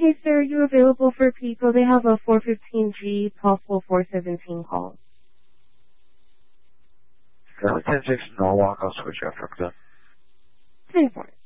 Hey, sir, are you available for people? They have a 415G, possible 417 call. Currently 10-6 Norwalk, I'll switch after I'm done. 10-4.